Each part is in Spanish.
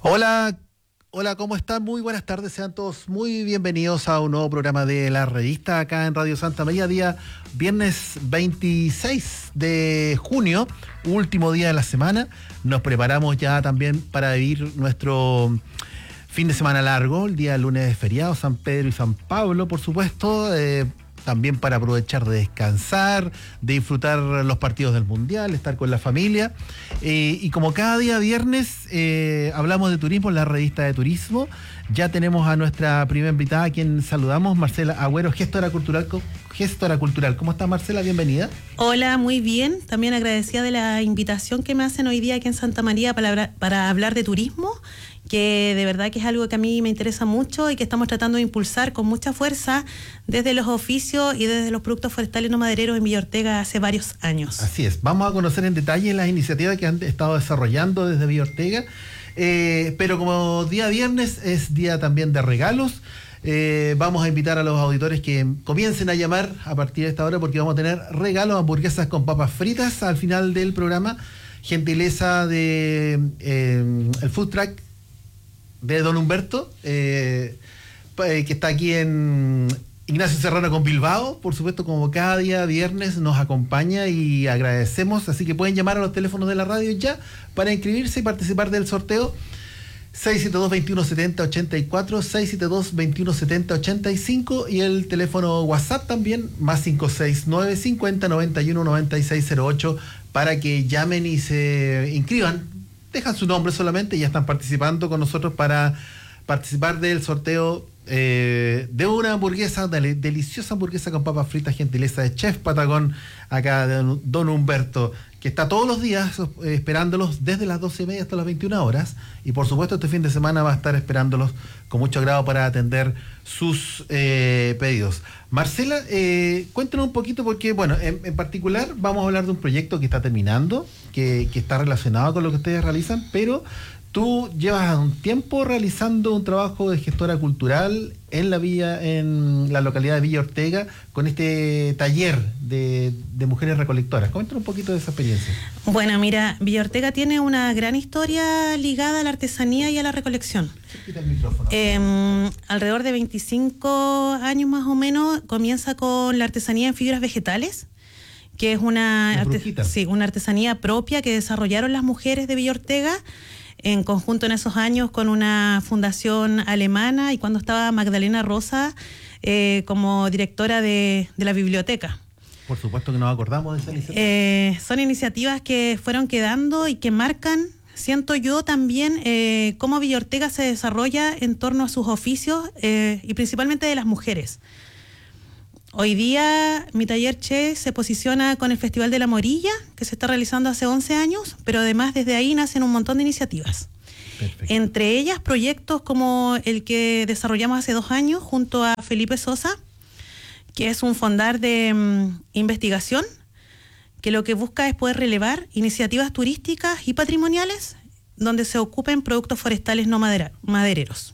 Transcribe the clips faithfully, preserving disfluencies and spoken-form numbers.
Hola, hola, ¿cómo están? Muy buenas tardes, sean todos muy bienvenidos a un nuevo programa de La Revista acá en Radio Santa María, día viernes veintiséis de junio, último día de la semana. Nos preparamos ya también para vivir nuestro fin de semana largo, el día lunes de feriado, San Pedro y San Pablo, por supuesto, eh, también para aprovechar de descansar, de disfrutar los partidos del Mundial, estar con la familia. Eh, y como cada día viernes eh, hablamos de turismo en la revista de turismo, ya tenemos a nuestra primera invitada, a quien saludamos, Marcela Agüero, gestora cultural. Gestora cultural. ¿Cómo está, Marcela? Bienvenida. Hola, muy bien. También agradecida de la invitación que me hacen hoy día aquí en Santa María para, para hablar de turismo, que de verdad que es algo que a mí me interesa mucho y que estamos tratando de impulsar con mucha fuerza desde los oficios y desde los productos forestales no madereros en Villa Ortega hace varios años. Así es. Vamos a conocer en detalle las iniciativas que han estado desarrollando desde Villa Ortega, eh, pero como día viernes es día también de regalos. Eh, vamos a invitar a los auditores que comiencen a llamar a partir de esta hora, porque vamos a tener regalos, hamburguesas con papas fritas al final del programa, gentileza de eh, el food truck de Don Humberto, eh, que está aquí en Ignacio Serrano con Bilbao, por supuesto, como cada día viernes nos acompaña y agradecemos, así que pueden llamar a los teléfonos de la radio ya para inscribirse y participar del sorteo. seis siete dos, veintiuno setenta, ochenta y cuatro, seis siete dos, veintiuno setenta, ochenta y cinco y el teléfono WhatsApp también, más cinco seis nueve, cincuenta, noventa y uno, noventa y seis cero ocho, para que llamen y se inscriban. Dejan su nombre solamente y ya están participando con nosotros para participar del sorteo eh, de una hamburguesa, una deliciosa hamburguesa con papas fritas, gentileza de Chef Patagón, acá de Don Humberto, que está todos los días eh, esperándolos desde las doce y media hasta las veintiuna horas, y por supuesto este fin de semana va a estar esperándolos con mucho agrado para atender sus eh, pedidos. Marcela, eh, cuéntanos un poquito, porque bueno, en, en particular vamos a hablar de un proyecto que está terminando, que, que está relacionado con lo que ustedes realizan, pero tú llevas un tiempo realizando un trabajo de gestora cultural en la villa, en la localidad de Villa Ortega, con este taller de, de mujeres recolectoras. Coméntanos un poquito de esa experiencia. Bueno, mira, Villa Ortega tiene una gran historia ligada a la artesanía y a la recolección. Quita el micrófono. Eh, alrededor de veinticinco años más o menos comienza con la artesanía en fibras vegetales, que es una, arte- sí, una artesanía propia que desarrollaron las mujeres de Villa Ortega en conjunto en esos años con una fundación alemana, y cuando estaba Magdalena Rosa eh, como directora de, de la biblioteca. Por supuesto que nos acordamos de esa iniciativa. Eh, son iniciativas que fueron quedando y que marcan, siento yo también, eh, cómo Villa Ortega se desarrolla en torno a sus oficios eh, y principalmente de las mujeres. Hoy día mi taller Che se posiciona con el Festival de la Morilla, que se está realizando hace once años, pero además desde ahí nacen un montón de iniciativas. Perfecto. Entre ellas proyectos como el que desarrollamos hace dos años junto a Felipe Sosa, que es un fondar de um, investigación, que lo que busca es poder relevar iniciativas turísticas y patrimoniales donde se ocupen productos forestales no madera, madereros.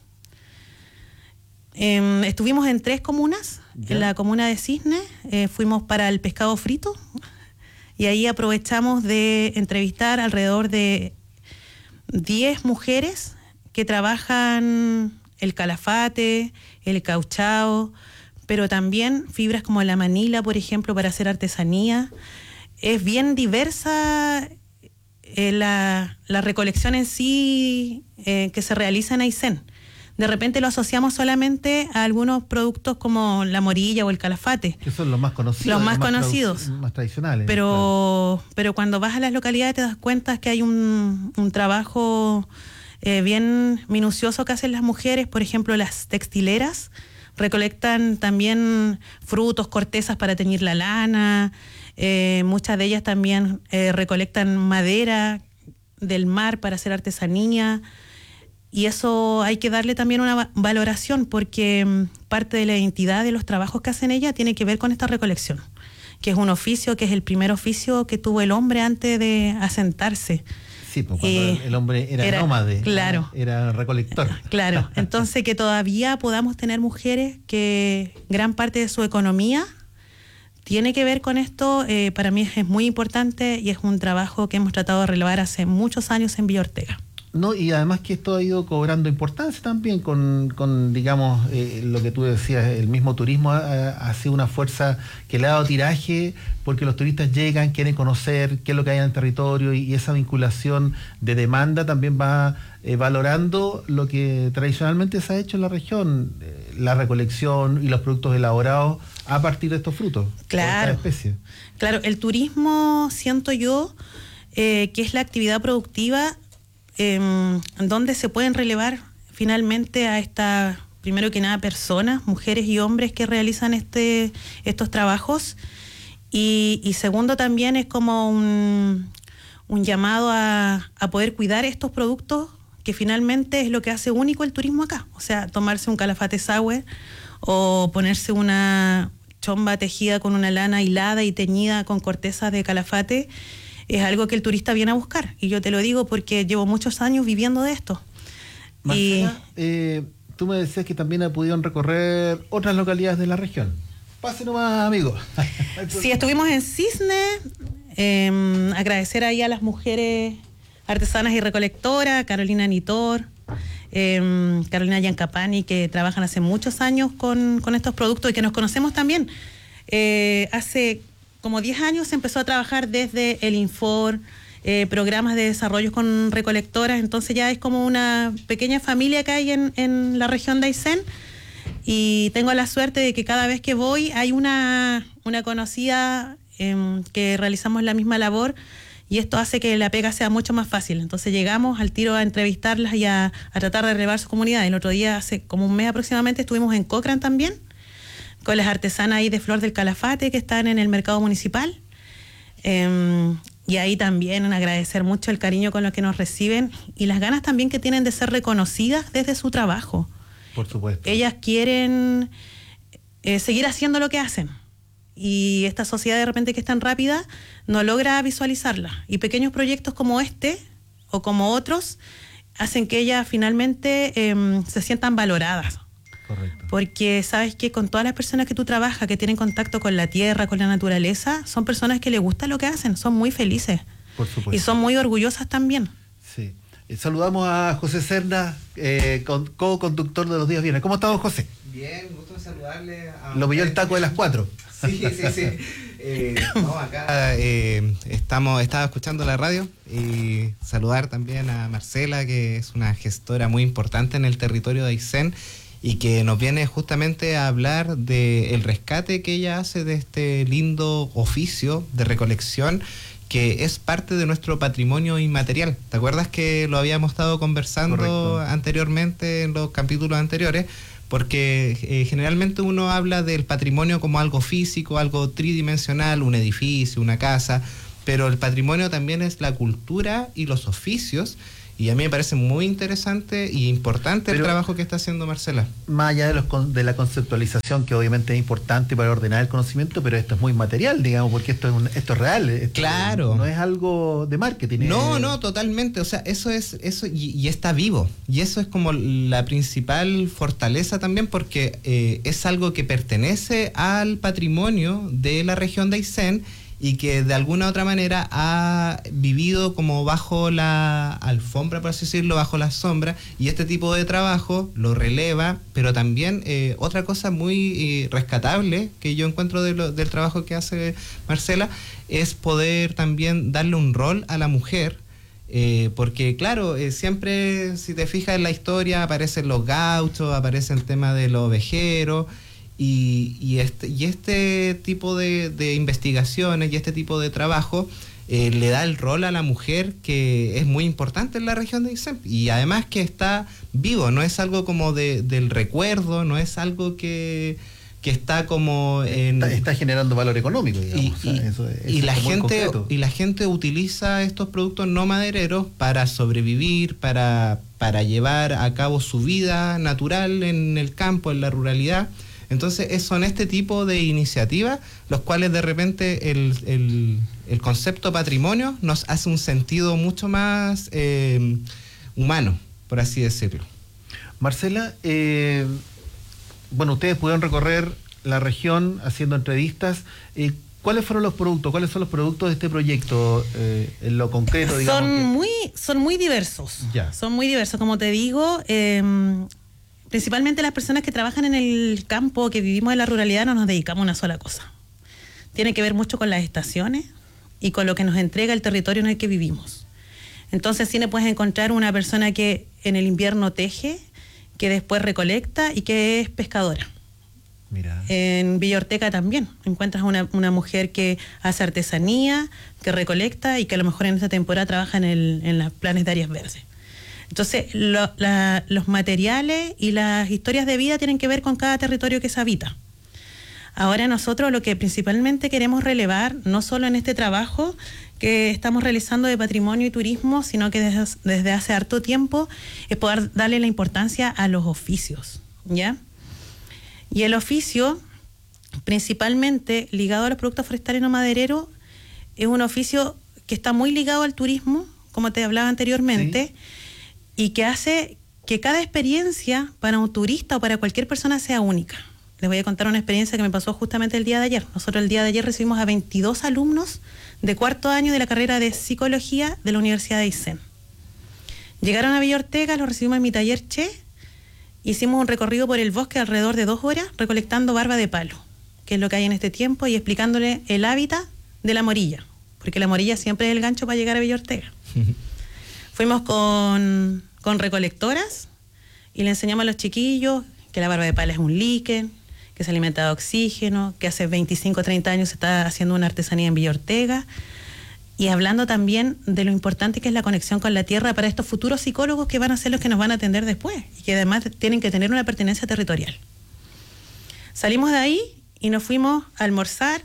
Eh, estuvimos en tres comunas. ¿Ya? En la comuna de Cisne eh, fuimos para el pescado frito, y ahí aprovechamos de entrevistar alrededor de diez mujeres que trabajan el calafate, el cauchao, pero también fibras como la manila, por ejemplo, para hacer artesanía. Es bien diversa eh, la, la recolección en sí eh, que se realiza en Aysén. De repente lo asociamos solamente a algunos productos como la morilla o el calafate. Que son los más conocidos. Los más, los más conocidos. Más tradicionales. Pero, claro. pero cuando vas a las localidades te das cuenta que hay un, un trabajo eh, bien minucioso que hacen las mujeres. Por ejemplo, las textileras recolectan también frutos, cortezas para teñir la lana. Eh, muchas de ellas también eh, recolectan madera del mar para hacer artesanía. Y eso hay que darle también una valoración, porque parte de la identidad de los trabajos que hacen ellas tiene que ver con esta recolección, que es un oficio, que es el primer oficio que tuvo el hombre antes de asentarse. Sí, pues cuando eh, el hombre era, era nómade, claro, era recolector. Claro, entonces que todavía podamos tener mujeres que gran parte de su economía tiene que ver con esto, eh, para mí es muy importante y es un trabajo que hemos tratado de relevar hace muchos años en Villa Ortega. No, y además que esto ha ido cobrando importancia también con, con digamos, eh, lo que tú decías, el mismo turismo ha, ha sido una fuerza que le ha dado tiraje porque los turistas llegan, quieren conocer qué es lo que hay en el territorio y, y esa vinculación de demanda también va eh, valorando lo que tradicionalmente se ha hecho en la región, eh, la recolección y los productos elaborados a partir de estos frutos. Claro. De esta especie. Claro, el turismo, siento yo, eh, que es la actividad productiva Eh, donde se pueden relevar finalmente a estas, primero que nada, personas, mujeres y hombres que realizan este estos trabajos, y, y segundo también es como un, un llamado a, a poder cuidar estos productos, que finalmente es lo que hace único el turismo acá. O sea, tomarse un calafate sour o ponerse una chomba tejida con una lana hilada y teñida con corteza de calafate es algo que el turista viene a buscar, y yo te lo digo porque llevo muchos años viviendo de esto. Marcela, y eh, tú me decías que también pudieron recorrer otras localidades de la región. Pase nomás, amigo. Sí, estuvimos en Cisne, eh, agradecer ahí a las mujeres artesanas y recolectoras, Carolina Nitor, eh, Carolina Yancapani, que trabajan hace muchos años con, con estos productos y que nos conocemos también. Eh, hace como diez años se empezó a trabajar desde el Infor, eh, programas de desarrollo con recolectoras, entonces ya es como una pequeña familia que hay en, en la región de Aysén, y tengo la suerte de que cada vez que voy hay una, una conocida eh, que realizamos la misma labor, y esto hace que la pega sea mucho más fácil. Entonces llegamos al tiro a entrevistarlas y a, a tratar de relevar su comunidad. El otro día, hace como un mes aproximadamente, estuvimos en Cochrane también, con las artesanas ahí de Flor del Calafate que están en el mercado municipal. Eh, y ahí también agradecer mucho el cariño con lo que nos reciben y las ganas también que tienen de ser reconocidas desde su trabajo. Por supuesto. Ellas quieren eh, seguir haciendo lo que hacen. Y esta sociedad de repente que es tan rápida no logra visualizarla. Y pequeños proyectos como este o como otros hacen que ellas finalmente eh, se sientan valoradas. Correcto. Porque sabes que con todas las personas que tú trabajas, que tienen contacto con la tierra, con la naturaleza, son personas que les gusta lo que hacen, son muy felices. Por supuesto. Y son muy orgullosas también. Sí. Eh, saludamos a José Serna, eh, con, co-conductor de Los Días Viernes. ¿Cómo estás, José? Bien, gusto de saludarle. A Lo pilló el taco de las cuatro. Sí, sí, sí. Eh, no, acá eh, estamos, estaba escuchando la radio, y saludar también a Marcela, que es una gestora muy importante en el territorio de Aysén, y que nos viene justamente a hablar del rescate que ella hace de este lindo oficio de recolección que es parte de nuestro patrimonio inmaterial. ¿Te acuerdas que lo habíamos estado conversando Correcto. anteriormente en los capítulos anteriores? Porque eh, generalmente uno habla del patrimonio como algo físico, algo tridimensional, un edificio, una casa, pero el patrimonio también es la cultura y los oficios. Y a mí me parece muy interesante y importante Pero, el trabajo que está haciendo Marcela. Más allá de, los, de la conceptualización, que obviamente es importante para ordenar el conocimiento, pero esto es muy material, digamos, porque esto es, un, esto es real. Esto claro. No es algo de marketing. No, es... no, totalmente. O sea, eso es, eso y, y está vivo. Y eso es como la principal fortaleza también, porque eh, es algo que pertenece al patrimonio de la región de Aysén, y que de alguna u otra manera ha vivido como bajo la alfombra, por así decirlo, bajo la sombra, y este tipo de trabajo lo releva, pero también eh, otra cosa muy eh, rescatable que yo encuentro de lo, del trabajo que hace Marcela es poder también darle un rol a la mujer, eh, porque claro, eh, siempre si te fijas en la historia aparecen los gauchos, aparece el tema de los ovejeros, Y, y, este, y este tipo de, de investigaciones y este tipo de trabajo eh, le da el rol a la mujer que es muy importante en la región de Aysén, y además que está vivo, no es algo como de, del recuerdo, no es algo que, que está como en... Está, está generando valor económico, digamos. Y, o sea, eso, eso y, la es gente, y la gente utiliza estos productos no madereros para sobrevivir, para, para llevar a cabo su vida natural en el campo, en la ruralidad. Entonces son este tipo de iniciativas los cuales de repente el, el, el concepto patrimonio nos hace un sentido mucho más eh, humano, por así decirlo. Marcela, eh, bueno, ustedes pudieron recorrer la región haciendo entrevistas. Eh, ¿Cuáles fueron los productos? ¿Cuáles son los productos de este proyecto eh, en lo concreto? Digamos son que... muy son muy diversos. Ya. Son muy diversos, como te digo. Eh, principalmente las personas que trabajan en el campo, que vivimos en la ruralidad, no nos dedicamos a una sola cosa. Tiene que ver mucho con las estaciones y con lo que nos entrega el territorio en el que vivimos. Entonces, sí, puedes encontrar una persona que en el invierno teje, que después recolecta y que es pescadora. Mira. En Villa Ortega también encuentras una, una mujer que hace artesanía, que recolecta y que a lo mejor en esta temporada trabaja en, el, en los planes de áreas verdes. Entonces, lo, la, los materiales y las historias de vida tienen que ver con cada territorio que se habita. Ahora nosotros lo que principalmente queremos relevar, no solo en este trabajo que estamos realizando de patrimonio y turismo, sino que desde, desde hace harto tiempo, es poder darle la importancia a los oficios, ¿ya? Y el oficio, principalmente ligado a los productos forestales no madereros, es un oficio que está muy ligado al turismo, como te hablaba anteriormente, sí, y que hace que cada experiencia para un turista o para cualquier persona sea única. Les voy a contar una experiencia que me pasó justamente el día de ayer. Nosotros el día de ayer recibimos a veintidós alumnos de cuarto año de la carrera de Psicología de la Universidad de Aysén. Llegaron a Villa Ortega, los recibimos en mi taller Che. Hicimos un recorrido por el bosque alrededor de dos horas recolectando barba de palo, que es lo que hay en este tiempo, y explicándole el hábitat de la morilla, porque la morilla siempre es el gancho para llegar a Villa Ortega. Fuimos con, con recolectoras y le enseñamos a los chiquillos que la barba de palo es un líquen, que se alimenta de oxígeno, que hace veinticinco o treinta años se está haciendo una artesanía en Villa Ortega, y hablando también de lo importante que es la conexión con la tierra para estos futuros psicólogos que van a ser los que nos van a atender después y que además tienen que tener una pertenencia territorial. Salimos de ahí y nos fuimos a almorzar.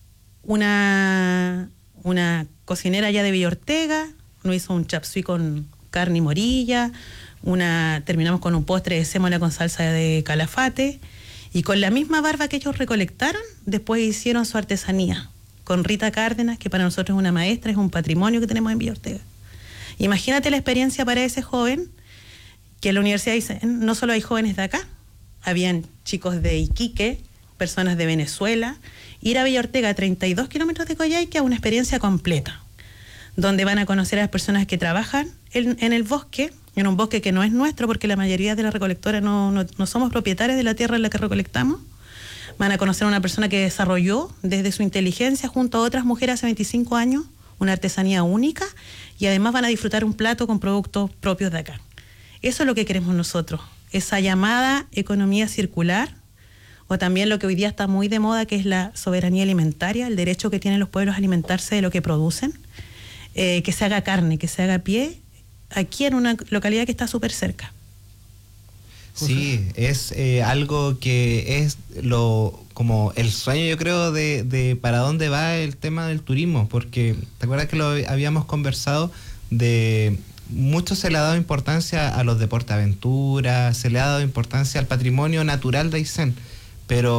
Una, una cocinera allá de Villa Ortega nos hizo un chapsui con carne y morilla, una, terminamos con un postre de sémola con salsa de calafate, y con la misma barba que ellos recolectaron, después hicieron su artesanía con Rita Cárdenas, que para nosotros es una maestra, es un patrimonio que tenemos en Villa Ortega. Imagínate la experiencia para ese joven, que en la universidad dice, no solo hay jóvenes de acá, habían chicos de Iquique, personas de Venezuela, ir a Villa Ortega a treinta y dos kilómetros de Coyhaique a una experiencia completa, donde van a conocer a las personas que trabajan en, en el bosque, en un bosque que no es nuestro, porque la mayoría de las recolectoras no, no, no somos propietarios de la tierra en la que recolectamos. Van a conocer a una persona que desarrolló desde su inteligencia junto a otras mujeres hace veinticinco años una artesanía única, y además van a disfrutar un plato con productos propios de acá. Eso es lo que queremos nosotros, esa llamada economía circular, o también lo que hoy día está muy de moda, que es la soberanía alimentaria, el derecho que tienen los pueblos a alimentarse de lo que producen, eh, que se haga carne, que se haga pie, aquí en una localidad que está súper cerca. Sí, es eh, algo que es lo como el sueño, yo creo, de, de para dónde va el tema del turismo, porque te acuerdas que lo habíamos conversado, de mucho se le ha dado importancia a los deportes aventura, se le ha dado importancia al patrimonio natural de Aysén, pero